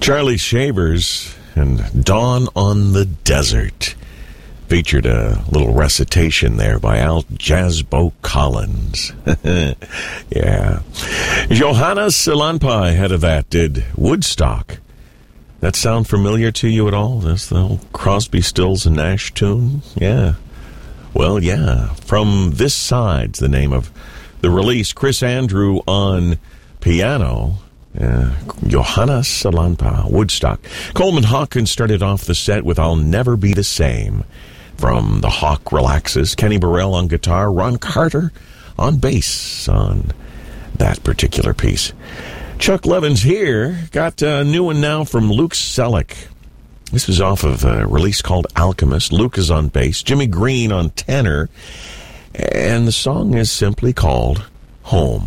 Charlie Shavers and Dawn on the Desert featured a little recitation there by Al Jasbo Collins. Yeah. Johanna Salanpa ahead of that did Woodstock. That sound familiar to you at all? That's the old Crosby, Stills and Nash tune? Yeah. Well, yeah. From This Side's the name of the release. Chris Andrew on piano. Johanna Salanpa, Woodstock. Coleman Hawkins started off the set with I'll Never Be the Same from The Hawk Relaxes. Kenny Burrell on guitar. Ron Carter on bass on that particular piece. Chuck Levin's here. Got a new one now from Luke Selleck. This was off of a release called Alchemist. Luke is on bass. Jimmy Green on tenor. And the song is simply called Home.